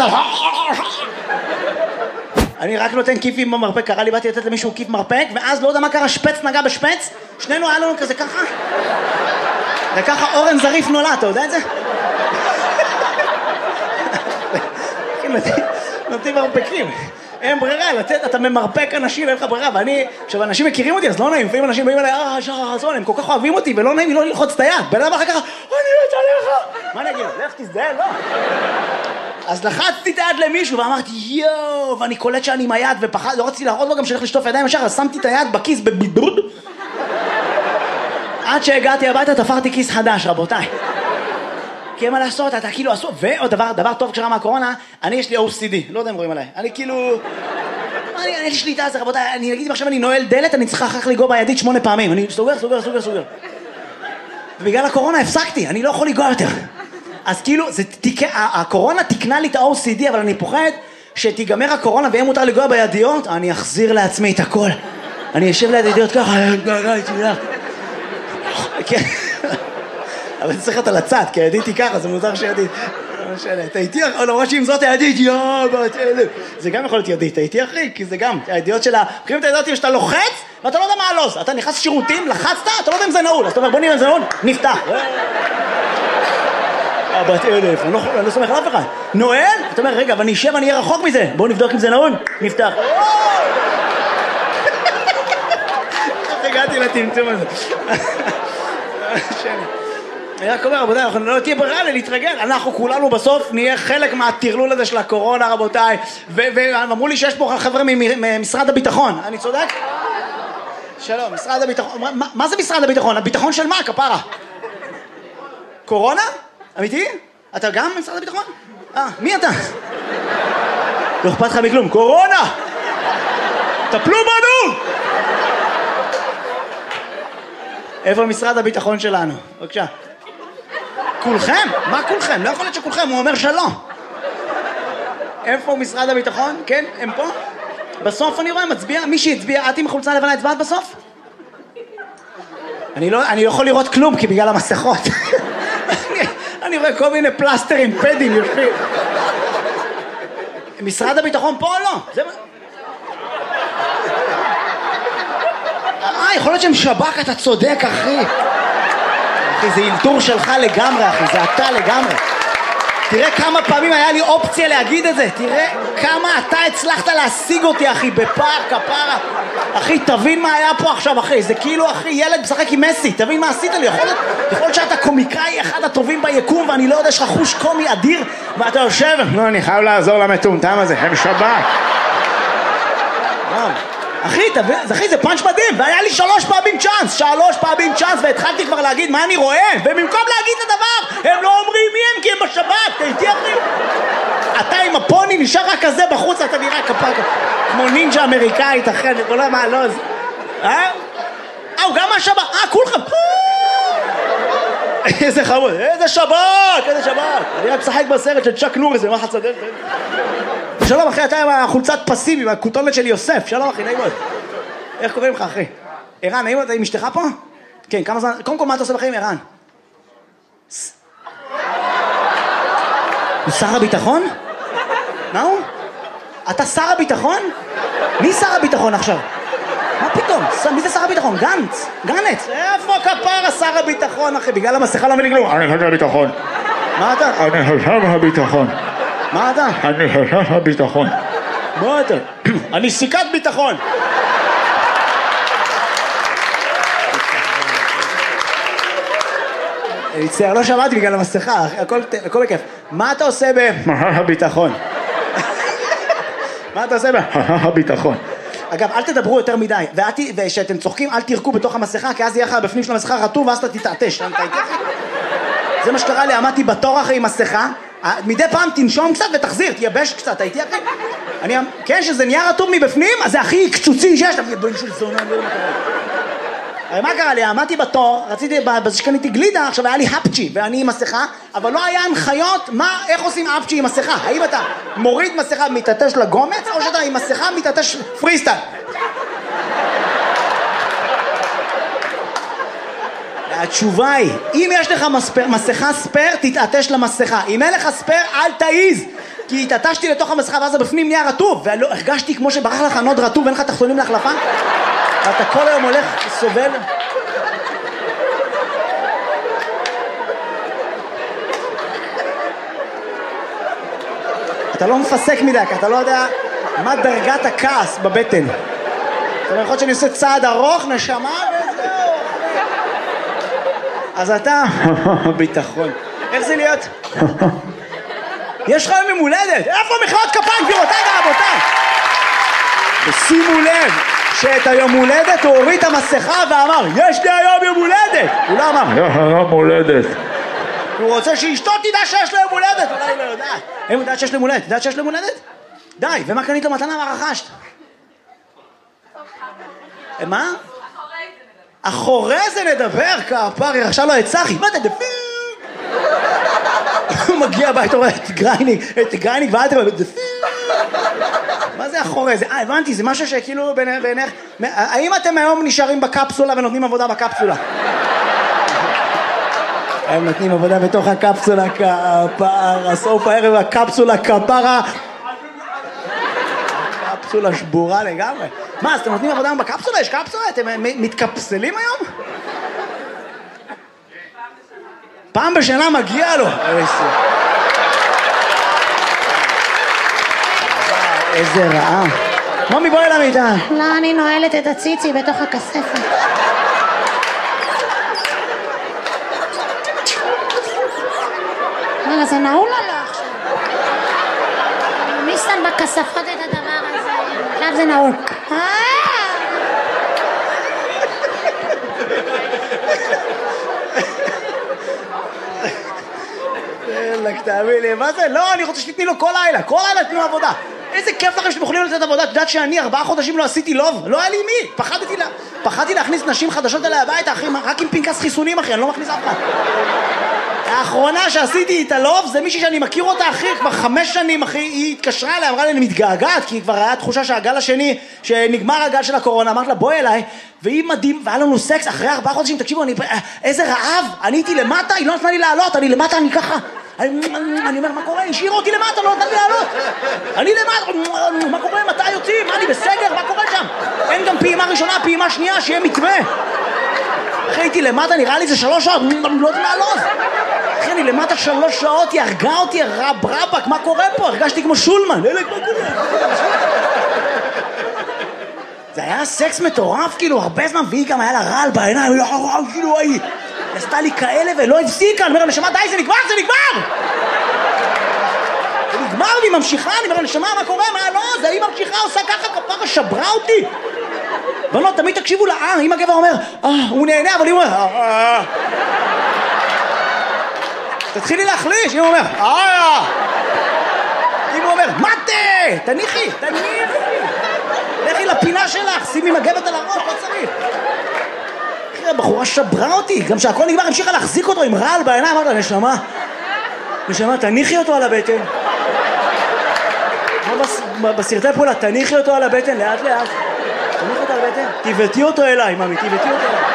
אני רק נותן כיפים במרפק, קרה לי, באתי לתת למישהו כיף מרפק, ואז לא יודע מה קרה, שפץ נגע בשפץ, שנינו היה לנו כזה ככה, וככה אורן זריף נולד, אתה יודע את זה? נותנים מרפקים, אין ברירה, לתת, אתה ממרפק אנשים, אין לך ברירה, ואני, עכשיו אנשים מכירים אותי, אז לא נעים, לפעמים אנשים באים אליי, שחר חסון, הם כל כך אוהבים אותי, ולא נעים לי לא ללחוץ את היד, בן אדם אחר ככה, אני מת עליך, מה אני אגיד? לך תזדהן, לא. אז לחצתי את היד למישהו ואמרתי יואו, ואני קולט שאני עם היד ופחד, לא רציתי להראות לו גם שאני הולך לשטוף ידיים ישר, אז שמתי את היד בכיס בבידוד עד שהגעתי הביתה תפרתי כיס חדש, רבותיי. כי מה לעשות, אתה כאילו עשו, ועוד דבר טוב כשרה מהקורונה, אני יש לי OCD, לא יודע אם רואים עליי, אני כאילו, אני יש שליטה על זה, רבותיי, אני אגיד אם עכשיו אני נועל דלת, אני צריכה אחר לגוע בידית 8 פעמים, אני סוגר. ובגלל הקורונה הפסקתי, אני לא יכול לגוע יותר. אז כאילו, הקורונה תקנה לי את ה-OCD, אבל אני פוחד שתיגמר הקורונה ויהיה מותר לגוע בידיות, אני אחזיר לעצמי את הכל. אני אשב ליד ידיות ככה, אבל אני צריך את על הצד, כי הידית היא ככה, זה מוזר שידית. אתה איתי, למרות שאם זאת הידית, זה גם יכול להיות ידית, הייתי אחי, כי זה גם, הידיעות שלה, בחירים את הידיעות שאתה לוחץ, ואתה לא יודע מה הלוז, אתה נכנס שירותים, לחצת, אתה לא יודע אם זה נעול, אז אתה אומר, בוא נראה אם זה נעול, נפתח. בת אלף, אני לא סומך על אף אחד. נועל? אתה אומר, רגע, אבל אני אשב, אני אהיה רחוק מזה. בואו נבדוק אם זה נעול. נפתח. איך הגעתי לטמטום הזה? אני רק אומר, רבותיי, אנחנו לא תהיה ברירה להתרגל. אנחנו כולנו בסוף נהיה חלק מהטרלול הזה של הקורונה, רבותיי. ואמרו לי שיש פה חבר'ה ממשרד הביטחון. אני צודק? שלום, משרד הביטחון. מה זה משרד הביטחון? הביטחון של מה, כפרה? קורונה? אמיתי? אתה גם משרד הביטחון? מי אתה? לא אכפת לך מכלום, קורונה! טפלו בנו! איפה משרד הביטחון שלנו? בבקשה. כולכם? מה כולכם? לא יכול להיות שכולכם, הוא אומר שלא. איפה משרד הביטחון? כן, הם פה? בסוף אני רואה, מצביע, מי שהצביע, את עם חולצה לבנה הצבעת בסוף? אני לא יכול לראות כלום, כי בגלל המסכות. אני רואה כל מיני פלסטרים, פדים, יושבים. משרד הביטחון פה או לא? יכול להיות שהם שב"כ, אתה צודק, אחי. אחי, זה אילתור שלך לגמרי, אחי, זה אתה לגמרי. תראה כמה פעמים היה לי אופציה להגיד את זה. תראה כמה אתה הצלחת להשיג אותי, אחי, בפער, כפרה. אחי, תבין מה היה פה עכשיו, אחי. זה כאילו, אחי, ילד משחק עם מסי. תבין מה עשית לי. יכול להיות שאתה קומיקאי אחד הטובים ביקום, ואני לא יודע, יש לך חוש קומי אדיר, ואתה יושב, לא, אני חייב לעזור למטומטם הזה, הם שב"כ. אחי, זה פאנץ' מדהים, והיה לי 3 פעמים צ'אנס, והתחלתי כבר להגיד מה אני רואה, ובמקום להגיד את הדבר, הם לא אומרים מי הם, כי הם בשב"כ, תהייתי אחי. אתה עם הפוני נשאר רק כזה בחוץ, אתה נראה כמו נינג'ה אמריקאית, אחי, אני לא יודע מה, לא, הוא גם מהשב"כ, כולכם, איזה חמוד, איזה שב"כ. אני רק משחק בסרט של צ'אק נוריס, זה מה חצדל. שלום אחי, אתה עם החולצת פסיבי, עם הכותונת של יוסף. שלום אחי, נעים מאוד. איך קוראים לך אחי? ערן, נעים מאוד, אתה עם אשתך פה? כן, כמה זמן? קודם כל, מה אתה עושה בחיים, ערן? הוא שר הביטחון? מה הוא? אתה שר הביטחון? מי שר הביטחון עכשיו? מה פתאום? מי זה שר הביטחון? גנץ? גנץ? איפה כפרה שר הביטחון אחי? בגלל המסכה לא מבין כלום. אני שר הביטחון. מה אתה? אני שר הביטחון. מה אתה? אני שר הביטחון. מה אתה? אני סיכת ביטחון. אני מצטער, לא שמעתי בגלל המסכה, הכל בכיף. מה אתה עושה הביטחון. מה אתה עושה הביטחון. אגב, אל תדברו יותר מדי, ושאתם צוחקים, אל תירקו בתוך המסכה, כי אז יהיה לך בפנים של המסכה רטוב, ואז אתה תתעטש. זה מה שקרה לי, עמדתי בתור אחרי עם מסכה, מדי פעם תנשום קצת ותחזיר, תייבש קצת, הייתי אחרי. כן, שזה נהיה רטוב מבפנים, אז זה הכי קצוצי שיש. מה קרה לי? עמדתי בתור, רציתי, בזה שקניתי גלידה, עכשיו היה לי הפצ'י, ואני עם מסכה, אבל לא היה הנחיות איך עושים הפצ'י עם מסכה. האם אתה מוריד מסכה מתעטש לגומץ, או שאתה עם מסכה מתעטש פריסטייל? התשובה היא, אם יש לך מסכה ספר, תתעטש למסכה. אם אין לך ספר, אל תעיז. כי התעטשתי לתוך המסכה ואז בפנים נהיה רטוב, והרגשתי כמו שברח לך נוד רטוב ואין לך תחתונים להחלפה, ואתה כל היום הולך סובל. אתה לא מפסק מדי, כי אתה לא יודע מה דרגת הכעס בבטן. זאת אומרת, יכול להיות שאני עושה צעד ארוך, נשמה וזהו. אז אתה... ביטחון. איך זה להיות? יש לך יום הולדת. איפה מחיאות כפיים, גבירותיי ורבותיי? ושימו לב שאת היום הולדת הוא הוריד את המסכה ואמר, יש לי היום יום הולדת. הוא לא אמר, יש היום הולדת. הוא רוצה שאשתו תדע שיש לו יום הולדת. אולי היא לא יודעת. הם יודעת שיש לו יום הולדת. יודעת שיש לו יום הולדת? די, ומה קנית לו מתנה ורכשת? מה? אחורי זה נדבר, כפרי, עכשיו לא את צחי. מה אתה דפיר? הוא מגיע הבית, הוא רואה את גרייניק ואל תראה, דפיר. מה זה אחורי זה? הבנתי, זה משהו שכאילו בעיניך... האם אתם היום נשארים בקפסולה ונותנים עבודה בקפסולה? הם נותנים עבודה בתוך הקפסולה, כפרה, סוף הערב הקפסולה, כפרה. קפסולה שבורה לגמרי. מה, אז אתם נותנים עבודה בקפסולה? יש קפסולה? אתם מתקפסלים היום? פעם בשנה מגיע לו. איזה רעה. מומי, בואי למיטה. לא, אני נועלת את הציצי בתוך הכספת. רגע, זה נעול או לא עכשיו? מי שם בכספות את הדבר הזה? עכשיו זה נעול. תאמין לי, מה זה? לא, אני רוצה שתתני לו כל לילה תתנו לו עבודה. איזה כיף לכם שאתם יכולים לתת עבודה. את יודעת שאני 4 חודשים לא עשיתי לוב? לא היה לי מי. פחדתי להכניס נשים חדשות אליי הביתה, אחי, רק עם פנקס חיסונים, אחי, אני לא מכניס אף אחד. האחרונה שעשיתי את הלוב זה מישהי שאני מכיר אותה, אחי, כבר 5 שנים, אחי, היא התקשרה אליי, אמרה לי, אני מתגעגעת, כי כבר היה תחושה שהגל השני, שנגמר הגל של הקורונה, אמרת לה, בואי אליי, והיא מדהים, והיה לנו סקס אחרי 4 חודשים, תקשיבו, איזה רעב, אני הייתי למטה, היא לא נתנה לי לעלות, אני למטה, אני ככה, אני אומר, מה קורה? השאיר אותי למטה, לא נתן לי לעלות. אני למטה, מה קורה? מתי יוצאים? מה, אני בסגר? מה קורה שם? אין גם פעימה ראשונה, פעימה שנייה, שיהיה מתווה. אחי, הייתי למטה, נראה לי זה 3 שעות, אני לא יודע לעלות. אחי, אני למטה 3 שעות, היא הרגה אותי, רבק, מה קורה פה? הרגשתי כמו שולמן. זה היה סקס מטורף, כאילו, הרבה זמן, והיא גם היה לה רעל בעיניים, כאילו, היא עשתה לי כאלה ולא הפסיקה, אני אומר, נשמה, די, זה נגמר! זה נגמר, והיא ממשיכה, אני אומר, נשמה, מה קורה? מה, לא, זה היא ממשיכה, עושה ככה, כפרה, שברה אותי. בנות, תמיד תקשיבו לה, אם הגבר אומר, הוא נהנה, אבל היא אומר, תתחילי להחליש, אם הוא אומר, אם הוא אומר, מתה, תניחי, לכי לפינה שלך, שימי מגבת על הראש, לא צריך. הבחורה שברה אותי, גם שהכל נגמר, המשיכה להחזיק אותו עם רעל בעיניים, אמרת לה, נשמה, תניחי אותו על הבטן. בסרטי פעולה, תניחי אותו על הבטן, לאט לאט. תניחי אותו על הבטן, תיבטי אותו אליי, ממי, תיבטי אותו אליי.